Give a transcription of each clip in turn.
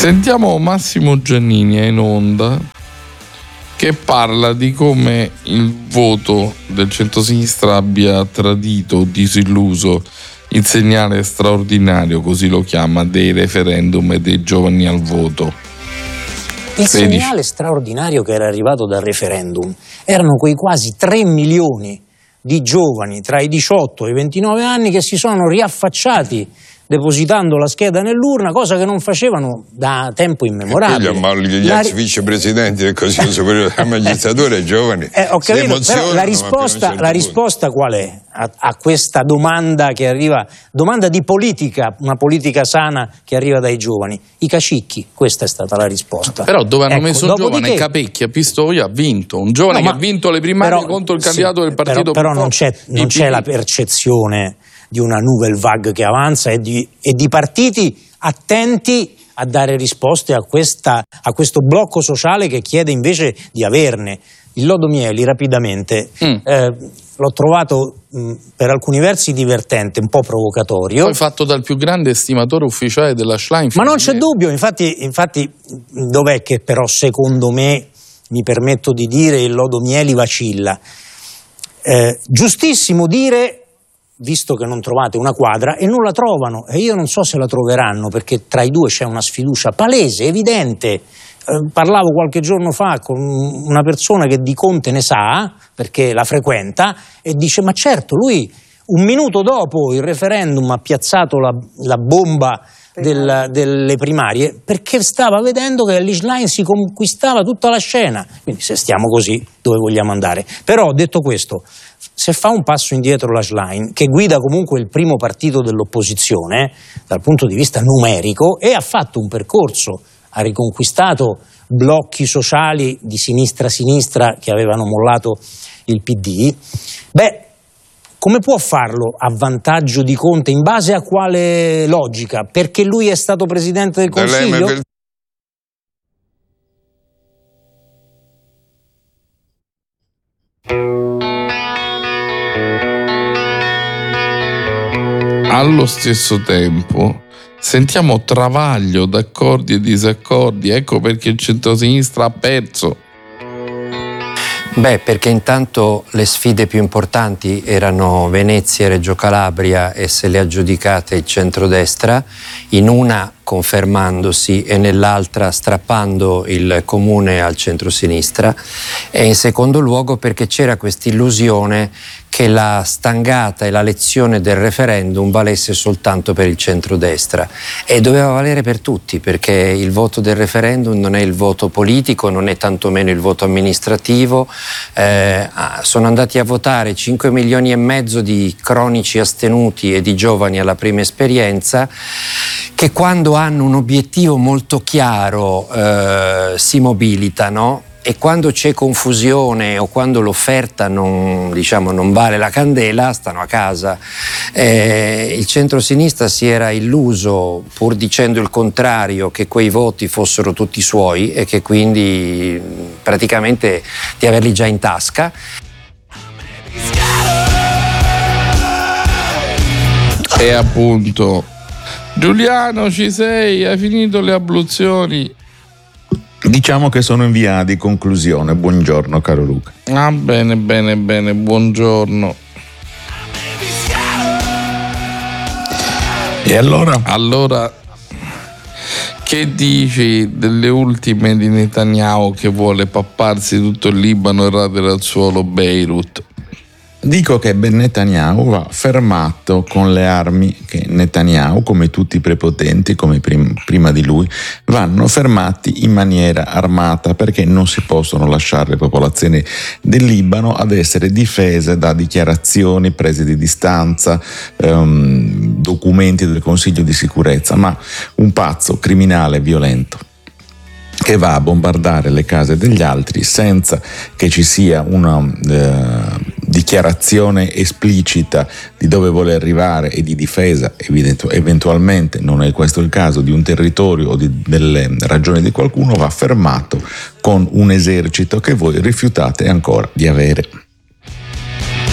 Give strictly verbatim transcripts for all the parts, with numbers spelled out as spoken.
Sentiamo Massimo Giannini in onda che parla di come il voto del centrosinistra abbia tradito o disilluso il segnale straordinario, così lo chiama, dei referendum e dei giovani al voto. Il segnale straordinario che era arrivato dal referendum erano quei quasi tre milioni di giovani tra i diciotto e i ventinove anni che si sono riaffacciati depositando la scheda nell'urna, cosa che non facevano da tempo immemorabile. Ma gli la... ex vicepresidenti del Consiglio Superiore della Magistratura e giovani eh, ho capito, però la risposta, certo la risposta qual è a, a questa domanda che arriva, domanda di politica, una politica sana che arriva dai giovani? I cacicchi, questa è stata la risposta. Però dove hanno ecco, messo un giovane, che... Capecchi a Pistoia ha vinto, un giovane no, che ha vinto le primarie però, contro il candidato sì, del partito. Però, però non c'è, non c'è la percezione di una nouvelle vague che avanza e di, e di partiti attenti a dare risposte a, questa, a questo blocco sociale che chiede invece di averne. Il lodo Mieli, rapidamente, mm. eh, l'ho trovato mh, per alcuni versi divertente, un po' provocatorio. Poi fatto dal più grande estimatore ufficiale della Schlein. Ma non c'è dubbio, infatti, infatti dov'è che però secondo me, mi permetto di dire, il lodo Mieli vacilla. Eh, giustissimo dire, visto che non trovate una quadra, e non la trovano, e io non so se la troveranno, perché tra i due c'è una sfiducia palese, evidente. Eh, parlavo qualche giorno fa con una persona che di Conte ne sa, perché la frequenta, e dice, ma certo, lui un minuto dopo il referendum ha piazzato la, la bomba del, delle primarie, perché stava vedendo che l'I Schlein si conquistava tutta la scena. Quindi se stiamo così, dove vogliamo andare? Però, detto questo, se fa un passo indietro la Schlein, che guida comunque il primo partito dell'opposizione dal punto di vista numerico, e ha fatto un percorso, ha riconquistato blocchi sociali di sinistra-sinistra che avevano mollato il P D, beh, come può farlo a vantaggio di Conte? In base a quale logica? Perché lui è stato Presidente del Consiglio? Allo stesso tempo sentiamo travaglio d'accordi e disaccordi, ecco perché il centrosinistra ha perso. Beh, perché intanto le sfide più importanti erano Venezia e Reggio Calabria e se le ha giudicate il centrodestra, in una confermandosi e nell'altra strappando il comune al centrosinistra, e in secondo luogo perché c'era questa illusione che la stangata e la lezione del referendum valesse soltanto per il centrodestra, e doveva valere per tutti, perché il voto del referendum non è il voto politico, non è tantomeno il voto amministrativo. Eh, sono andati a votare cinque milioni e mezzo di cronici astenuti e di giovani alla prima esperienza, che quando hanno un obiettivo molto chiaro eh, si mobilitano, e quando c'è confusione o quando l'offerta non, diciamo, non vale la candela, stanno a casa. Eh, il centro-sinistra si era illuso, pur dicendo il contrario, che quei voti fossero tutti suoi e che quindi praticamente di averli già in tasca. E appunto, Giuliano, ci sei? Hai finito le abluzioni? Diciamo che sono in via di conclusione. Buongiorno caro Luca. Ah, bene, bene, bene, buongiorno. E allora? Allora, che dici delle ultime di Netanyahu che vuole papparsi tutto il Libano e radere al suolo Beirut? Dico che Ben Netanyahu va fermato con le armi che Netanyahu, come tutti i prepotenti, come prim- prima di lui, vanno fermati in maniera armata, perché non si possono lasciare le popolazioni del Libano ad essere difese da dichiarazioni prese di distanza, ehm, documenti del Consiglio di sicurezza, ma un pazzo criminale violento che va a bombardare le case degli altri senza che ci sia una eh, dichiarazione esplicita di dove vuole arrivare e di difesa, evident- eventualmente, non è questo il caso, di un territorio o di, delle ragioni di qualcuno, va fermato con un esercito che voi rifiutate ancora di avere.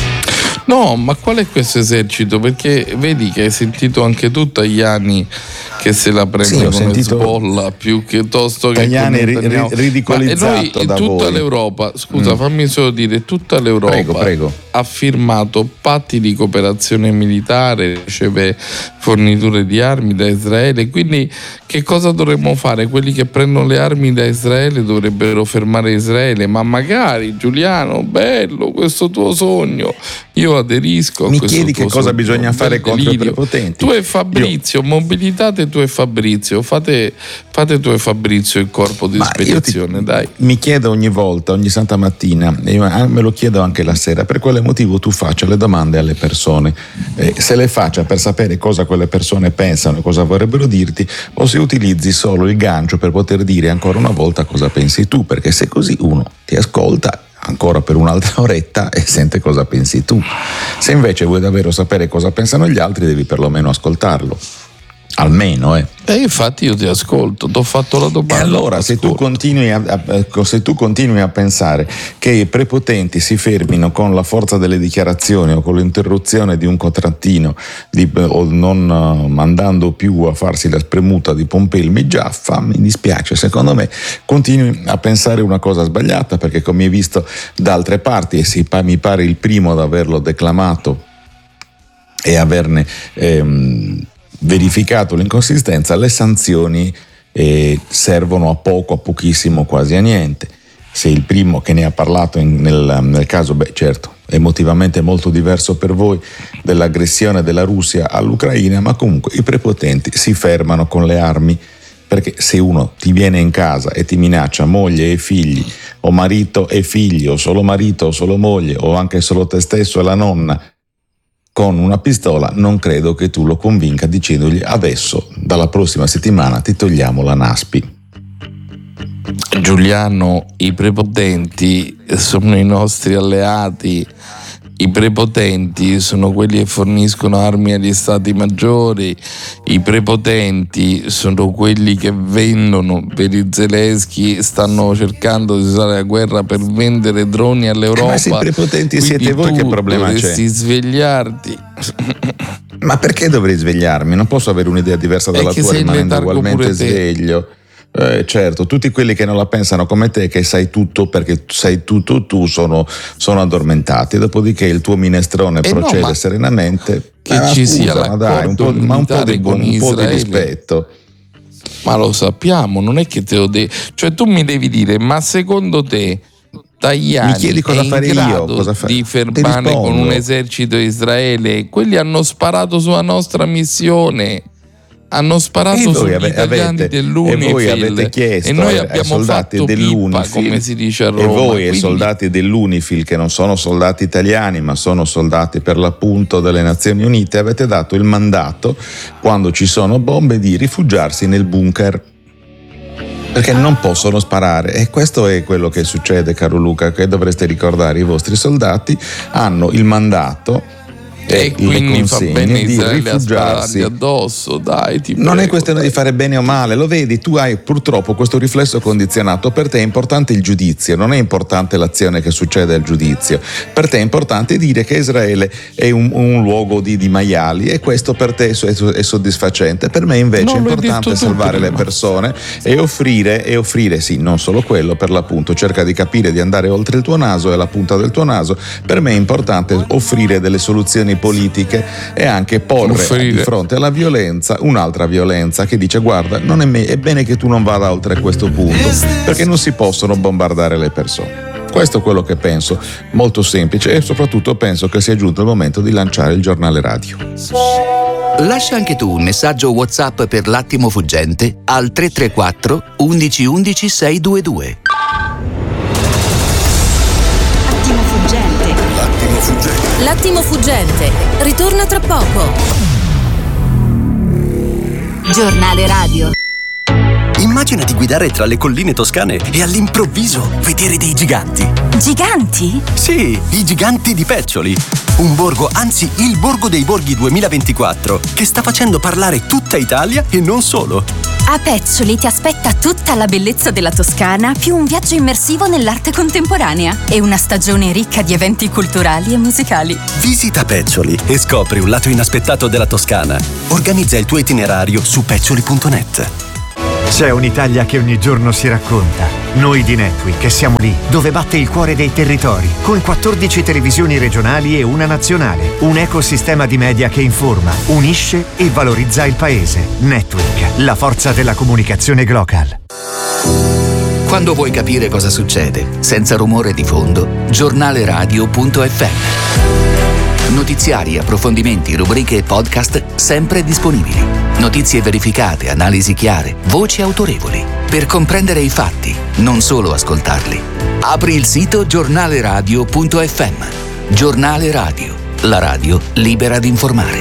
No, ma qual è questo esercito? Perché vedi che hai sentito anche tu, Tajani, che se la prende sì, con sentito Hezbollah più che tosto che Tajani ri- ri- ridicolizzato Ma noi, da tutta voi. l'Europa, scusa, Mm. fammi solo dire, tutta l'Europa Prego, prego. ha firmato patti di cooperazione militare, riceve forniture di armi da Israele, quindi che cosa dovremmo fare? Quelli che prendono le armi da Israele dovrebbero fermare Israele, ma magari Giuliano, bello questo tuo sogno, io aderisco a Mi questo chiedi tuo che cosa sogno, bisogna fare bel contro i delirio. prepotenti? Tu e Fabrizio, Io... mobilitate tu e Fabrizio, fate, fate tu e Fabrizio il corpo di Ma spedizione, io ti, dai. Mi chiedo ogni volta, ogni santa mattina, e io me lo chiedo anche la sera, per quale motivo tu faccia le domande alle persone, eh, se le faccia per sapere cosa quelle persone pensano e cosa vorrebbero dirti, o se utilizzi solo il gancio per poter dire ancora una volta cosa pensi tu, perché se così uno ti ascolta ancora per un'altra oretta e sente cosa pensi tu. Se invece vuoi davvero sapere cosa pensano gli altri, devi perlomeno ascoltarlo. Almeno, eh. E infatti io ti ascolto, ti ho fatto la domanda. E allora se tu, continui a, a, se tu continui a pensare che i prepotenti si fermino con la forza delle dichiarazioni o con l'interruzione di un contrattino di, o non uh, mandando più a farsi la spremuta di Pompelmi Giaffa, mi dispiace, secondo me continui a pensare una cosa sbagliata, perché come hai visto da altre parti, e si, mi pare il primo ad averlo declamato e averne ehm, verificato l'inconsistenza, le sanzioni eh, servono a poco, a pochissimo, quasi a niente. Se il primo che ne ha parlato in, nel, nel caso, beh certo, emotivamente molto diverso per voi, dell'aggressione della Russia all'Ucraina, ma comunque i prepotenti si fermano con le armi, perché se uno ti viene in casa e ti minaccia moglie e figli, o marito e figli, o solo marito o solo moglie, o anche solo te stesso e la nonna, con una pistola, non credo che tu lo convinca dicendogli adesso, dalla prossima settimana ti togliamo la Naspi. Giuliano, i prepotenti sono i nostri alleati, i prepotenti sono quelli che forniscono armi agli stati maggiori, i prepotenti sono quelli che vendono, per i Zelensky stanno cercando di usare la guerra per vendere droni all'Europa. Eh, ma se i prepotenti Quindi siete voi, che problema c'è? Dovresti svegliarti. Ma perché dovrei svegliarmi? Non posso avere un'idea diversa dalla tua rimanendo ugualmente sveglio. Eh, certo, tutti quelli che non la pensano come te, che sai tutto perché sai tutto tu, sono, sono addormentati. Dopodiché il tuo minestrone eh procede no, serenamente. Che ma ci scusa, sia ma dai, un po', ma un po' di, con un po' di Israele. rispetto. Ma lo sappiamo, non è che te lo devi. Cioè, tu mi devi dire, ma secondo te Tajani mi chiedi cosa è in fare grado io, cosa fa... di fermare con un esercito di Israele? Quelli hanno sparato sulla nostra missione. Hanno sparato sugli ave- italiani avete, dell'Unifil e voi avete chiesto e noi ai abbiamo soldati fatto dell'Unifil, pippa, come si dice a Roma. E voi ai Quindi... soldati dell'Unifil, che non sono soldati italiani ma sono soldati per l'appunto delle Nazioni Unite, avete dato il mandato, quando ci sono bombe, di rifugiarsi nel bunker, perché non possono sparare. E questo è quello che succede, caro Luca, che dovreste ricordare. I vostri soldati hanno il mandato e quindi fa bene di Israele a sparargli rifugiarsi addosso, dai, ti non prego, è questione dai. di fare bene o male, lo vedi, tu hai purtroppo questo riflesso condizionato. Per te è importante il giudizio, non è importante l'azione che succede al giudizio. Per te è importante dire che Israele è un, un luogo di, di maiali, e questo per te è, è soddisfacente. Per me invece No, è importante salvare le persone e offrire, e offrire sì, non solo quello, per l'appunto cerca di capire di andare oltre il tuo naso e la punta del tuo naso. Per me è importante offrire delle soluzioni politiche e anche porre offrire. Di fronte alla violenza un'altra violenza che dice: guarda, non è, me- è bene che tu non vada oltre questo punto, perché non si possono bombardare le persone. Questo è quello che penso, molto semplice, e soprattutto penso che sia giunto il momento di lanciare il giornale radio. Lascia anche tu un messaggio WhatsApp per L'Attimo Fuggente al tre tre quattro undici undici sei due due. L'attimo fuggente. L'attimo fuggente. L'attimo fuggente ritorna tra poco. Giornale radio. Immagina di guidare tra le colline toscane e all'improvviso vedere dei giganti. Giganti? Sì, i giganti di Peccioli. Un borgo, anzi il Borgo dei Borghi duemilaventiquattro, che sta facendo parlare tutta Italia e non solo. A Peccioli ti aspetta tutta la bellezza della Toscana, più un viaggio immersivo nell'arte contemporanea e una stagione ricca di eventi culturali e musicali. Visita Peccioli e scopri un lato inaspettato della Toscana. Organizza il tuo itinerario su peccioli punto net. C'è un'Italia che ogni giorno si racconta. Noi di Netweek siamo lì, dove batte il cuore dei territori, con quattordici televisioni regionali e una nazionale. Un ecosistema di media che informa, unisce e valorizza il paese. Netweek, la forza della comunicazione global. Quando vuoi capire cosa succede, senza rumore di fondo, giornale radio punto effe emme. Notiziari, approfondimenti, rubriche e podcast sempre disponibili. Notizie verificate, analisi chiare, voci autorevoli. Per comprendere i fatti, non solo ascoltarli. Apri il sito giornale radio punto effe emme. Giornale Radio, la radio libera di informare.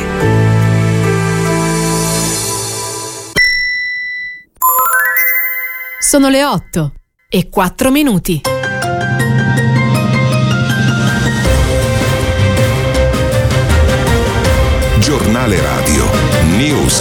Sono le otto e quattro minuti. Giornale Radio News.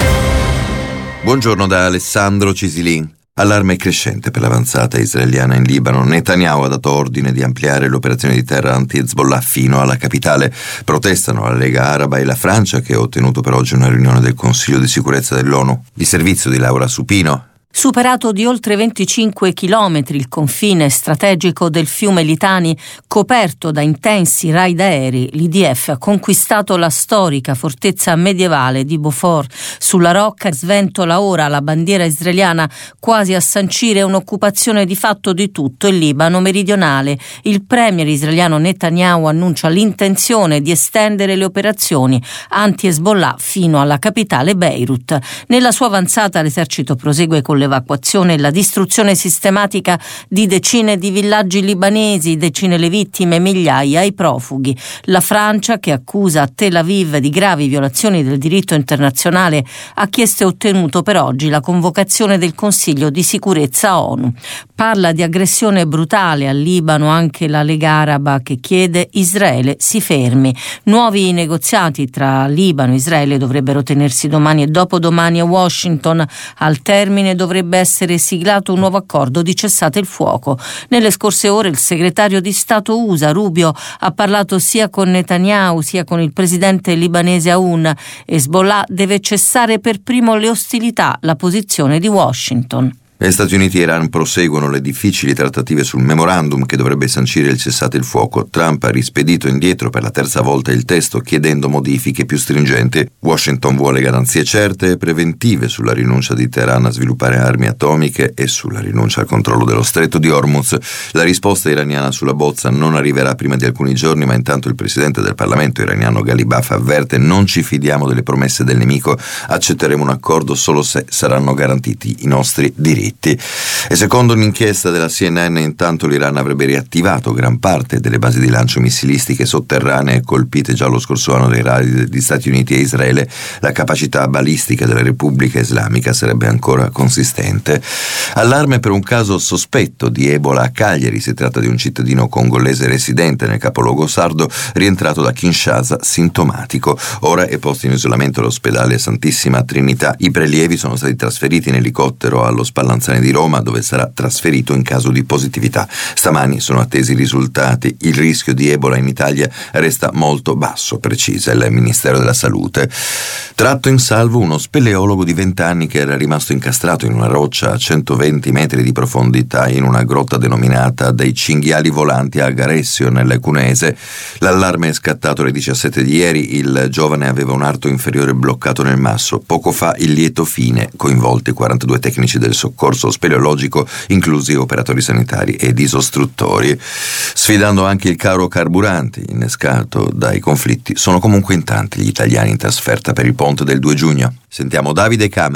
Buongiorno da Alessandro Cisilin. Allarme crescente per l'avanzata israeliana in Libano. Netanyahu ha dato ordine di ampliare l'operazione di terra anti-Hezbollah fino alla capitale. Protestano la Lega Araba e la Francia, che ha ottenuto per oggi una riunione del Consiglio di sicurezza dell'ONU. Il servizio di Laura Supino. Superato di oltre venticinque chilometri il confine strategico del fiume Litani, coperto da intensi raid aerei, l'I D F ha conquistato la storica fortezza medievale di Beaufort. Sulla rocca sventola ora la bandiera israeliana, quasi a sancire un'occupazione di fatto di tutto il Libano meridionale. Il premier israeliano Netanyahu annuncia l'intenzione di estendere le operazioni anti-Hezbollah fino alla capitale Beirut. Nella sua avanzata l'esercito prosegue con l'evacuazione e la distruzione sistematica di decine di villaggi libanesi, decine le vittime, migliaia i profughi. La Francia, che accusa Tel Aviv di gravi violazioni del diritto internazionale, ha chiesto e ottenuto per oggi la convocazione del Consiglio di sicurezza ONU. Parla di aggressione brutale al Libano anche la Lega Araba, che chiede Israele si fermi. Nuovi negoziati tra Libano e Israele dovrebbero tenersi domani e dopodomani a Washington. Al termine dovrebbe essere siglato un nuovo accordo di cessate il fuoco. Nelle scorse ore il segretario di Stato U S A Rubio ha parlato sia con Netanyahu sia con il presidente libanese Aoun. Hezbollah deve cessare per primo le ostilità, la posizione di Washington. Gli Stati Uniti e Iran proseguono le difficili trattative sul memorandum che dovrebbe sancire il cessate il fuoco. Trump ha rispedito indietro per la terza volta il testo chiedendo modifiche più stringenti. Washington vuole garanzie certe e preventive sulla rinuncia di Teheran a sviluppare armi atomiche e sulla rinuncia al controllo dello stretto di Hormuz. La risposta iraniana sulla bozza non arriverà prima di alcuni giorni, ma intanto il presidente del Parlamento iraniano Ghalibaf avverte: non ci fidiamo delle promesse del nemico, accetteremo un accordo solo se saranno garantiti i nostri diritti. E secondo un'inchiesta della C N N, intanto l'Iran avrebbe riattivato gran parte delle basi di lancio missilistiche sotterranee colpite già lo scorso anno dai raid degli Stati Uniti e Israele. La capacità balistica della Repubblica Islamica sarebbe ancora consistente. Allarme per un caso sospetto di Ebola a Cagliari. Si tratta di un cittadino congolese residente nel capoluogo sardo, rientrato da Kinshasa sintomatico. Ora è posto in isolamento all'ospedale Santissima Trinità. I prelievi sono stati trasferiti in elicottero allo Spallanzani di Roma, dove sarà trasferito in caso di positività. Stamani sono attesi i risultati. Il rischio di Ebola in Italia resta molto basso, precisa il Ministero della Salute. Tratto in salvo uno speleologo di venti anni che era rimasto incastrato in una roccia a centoventi metri di profondità in una grotta denominata dei Cinghiali Volanti a Garessio, nel Cunese. L'allarme è scattato alle diciassette di ieri. Il giovane aveva un arto inferiore bloccato nel masso. Poco fa il lieto fine, coinvolti quarantadue tecnici del soccorso speleologico, inclusi operatori sanitari ed isostruttori. Sfidando anche il caro carburanti innescato dai conflitti, sono comunque in tanti gli italiani in trasferta per il ponte del due giugno. Sentiamo Davide Camera.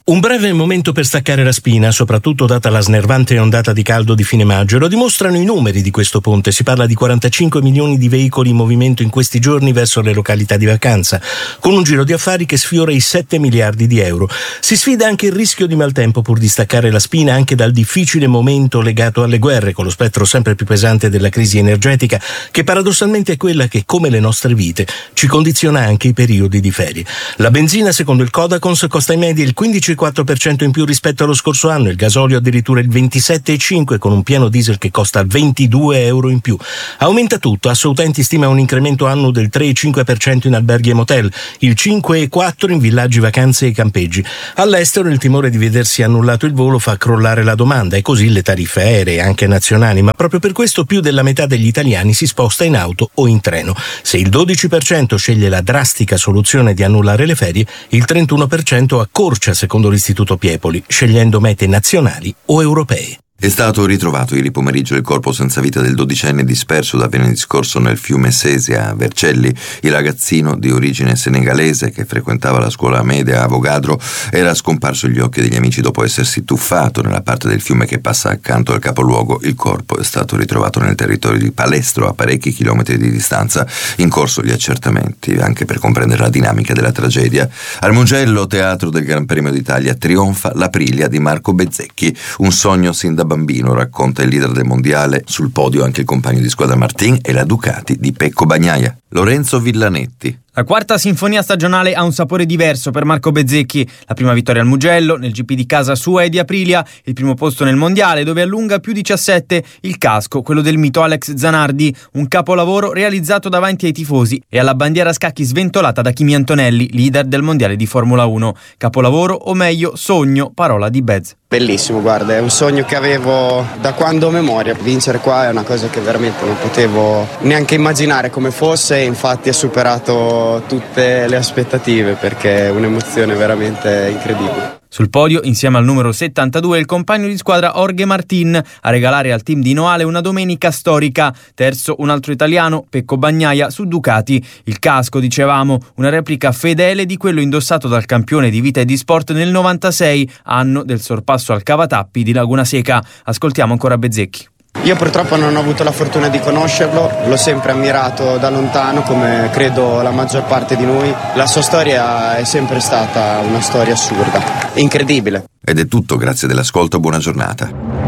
Un breve momento per staccare la spina, soprattutto data la snervante ondata di caldo di fine maggio. Lo dimostrano i numeri di questo ponte. Si parla di quarantacinque milioni di veicoli in movimento in questi giorni verso le località di vacanza, con un giro di affari che sfiora i sette miliardi di euro. Si sfida anche il rischio di maltempo pur di staccare la spina anche dal difficile momento legato alle guerre, con lo spettro sempre più pesante della crisi energetica, che paradossalmente è quella che, come le nostre vite, ci condiziona anche i periodi di ferie. La benzina, secondo il Codacons, costa in media il quindici virgola quattro per cento in più rispetto allo scorso anno, il gasolio addirittura il ventisette virgola cinque, con un pieno diesel che costa ventidue euro in più. Aumenta tutto, Assoutenti stima un incremento annuo del tre virgola cinque per cento in alberghi e motel, il cinque virgola quattro per cento in villaggi, vacanze e campeggi. All'estero il timore di vedersi annullato il volo fa crollare la domanda e così le tariffe aeree, anche nazionali, ma proprio per questo più della metà degli italiani si sposta in auto o in treno. Se il dodici per cento sceglie la drastica soluzione di annullare le ferie, il trentuno per cento accorcia, secondo l'Istituto Piepoli, scegliendo mete nazionali o europee. È stato ritrovato ieri pomeriggio il corpo senza vita del dodicenne disperso da venerdì scorso nel fiume Sesia a Vercelli. Il ragazzino di origine senegalese che frequentava la scuola media a Avogadro era scomparso agli occhi degli amici dopo essersi tuffato nella parte del fiume che passa accanto al capoluogo. Il corpo è stato ritrovato nel territorio di Palestro, a parecchi chilometri di distanza. In corso gli accertamenti anche per comprendere la dinamica della tragedia. Al Mugello, teatro del Gran Premio d'Italia, trionfa l'Aprilia di Marco Bezzecchi, un sogno sin da bambino, racconta il leader del mondiale. Sul podio anche il compagno di squadra Martin e la Ducati di Pecco Bagnaia. Lorenzo Villanetti. La quarta sinfonia stagionale ha un sapore diverso per Marco Bezzecchi. La prima vittoria al Mugello, nel G P di casa sua e di Aprilia, il primo posto nel mondiale dove allunga più diciassette, il casco, quello del mito Alex Zanardi, un capolavoro realizzato davanti ai tifosi e alla bandiera a scacchi sventolata da Kimi Antonelli, leader del mondiale di Formula uno. Capolavoro, o meglio sogno, parola di Bez. Bellissimo, guarda, è un sogno che avevo da quando ho memoria. Vincere qua è una cosa che veramente non potevo neanche immaginare come fosse, infatti ha superato tutte le aspettative perché è un'emozione veramente incredibile. Sul podio, insieme al numero settantadue, il compagno di squadra Jorge Martin, a regalare al team di Noale una domenica storica. Terzo, un altro italiano, Pecco Bagnaia, su Ducati. Il casco, dicevamo, una replica fedele di quello indossato dal campione di vita e di sport nel novantasei, anno del sorpasso al cavatappi di Laguna Seca. Ascoltiamo ancora Bezzecchi. Io purtroppo non ho avuto la fortuna di conoscerlo, l'ho sempre ammirato da lontano come credo la maggior parte di noi. La sua storia è sempre stata una storia assurda, incredibile. Ed è tutto, grazie dell'ascolto, buona giornata.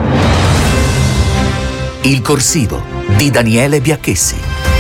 Il corsivo di Daniele Biacchessi.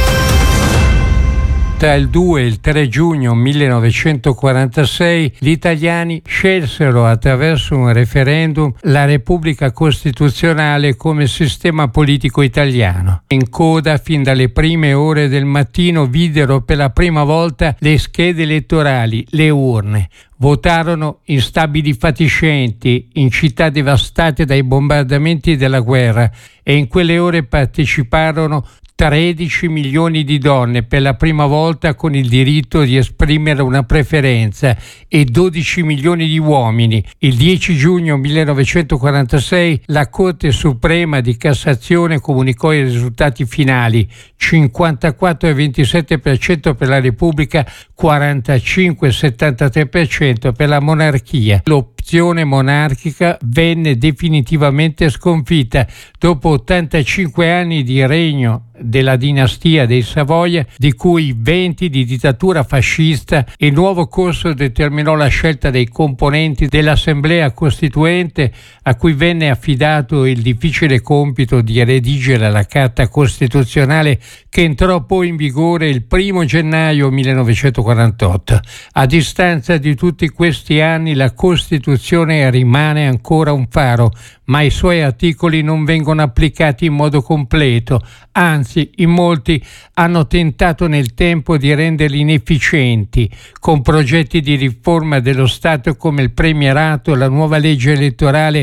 Tra il due e il tre giugno millenovecentoquarantasei gli italiani scelsero attraverso un referendum la Repubblica Costituzionale come sistema politico italiano. In coda fin dalle prime ore del mattino videro per la prima volta le schede elettorali, le urne. Votarono in stabili fatiscenti, in città devastate dai bombardamenti della guerra, e in quelle ore parteciparono tredici milioni di donne per la prima volta con il diritto di esprimere una preferenza e dodici milioni di uomini. Il dieci giugno millenovecentoquarantasei la Corte Suprema di Cassazione comunicò i risultati finali: cinquantaquattro virgola ventisette per cento per la Repubblica, quarantacinque virgola settantatré per cento per la monarchia. L'opzione monarchica venne definitivamente sconfitta dopo ottantacinque anni di regno della dinastia dei Savoia, di cui venti di dittatura fascista. Il nuovo corso determinò la scelta dei componenti dell'Assemblea Costituente, a cui venne affidato il difficile compito di redigere la Carta Costituzionale, che entrò poi in vigore il primo gennaio millenovecentoquarantotto. A distanza di tutti questi anni la Costituzione rimane ancora un faro, ma i suoi articoli non vengono applicati in modo completo, anzi in molti hanno tentato nel tempo di renderli inefficienti, con progetti di riforma dello Stato come il premierato, la nuova legge elettorale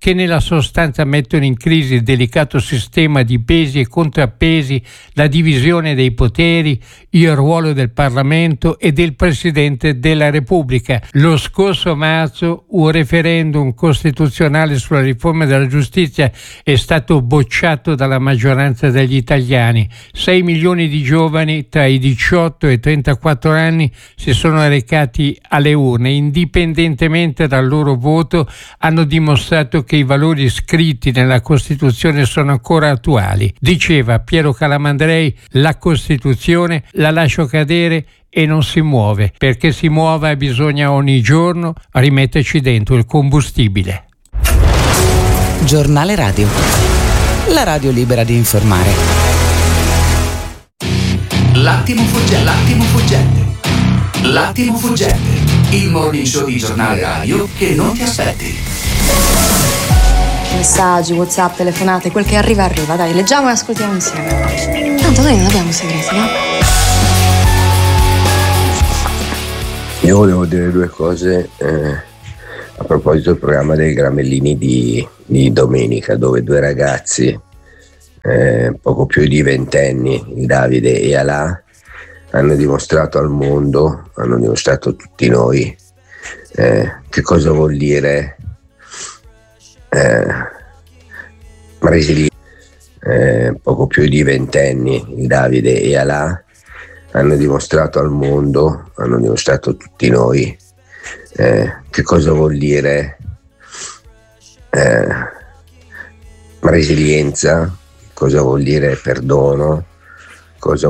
che nella sostanza mettono in crisi il delicato sistema di pesi e contrappesi, la divisione dei poteri, il ruolo del Parlamento e del Presidente della Repubblica. Lo scorso marzo un referendum costituzionale sulla riforma della giustizia è stato bocciato dalla maggioranza degli italiani. sei milioni di giovani tra i diciotto e i trentaquattro anni si sono recati alle urne. Indipendentemente dal loro voto, hanno dimostrato che i valori scritti nella Costituzione sono ancora attuali. Diceva Piero Calamandrei: la Costituzione la lascio cadere e non si muove, perché si muova bisogna ogni giorno rimetterci dentro il combustibile. Giornale Radio, la radio libera di informare. L'attimo fuggente, l'attimo fuggente, l'attimo fuggente, il morning show di Giornale Radio che non ti aspetti. Messaggi, WhatsApp, telefonate, quel che arriva arriva, dai, leggiamo e ascoltiamo insieme. Tanto noi non abbiamo segreti, no? Io volevo dire due cose eh, a proposito del programma dei Gramellini di, di domenica, dove due ragazzi eh, poco più di ventenni, il Davide e Alà, hanno dimostrato al mondo, hanno dimostrato a tutti noi eh, che cosa vuol dire eh, resilienza. Eh, poco più di ventenni, il Davide e Alà, hanno dimostrato al mondo, hanno dimostrato a tutti noi eh, che cosa vuol dire eh, resilienza, cosa vuol dire perdono, cosa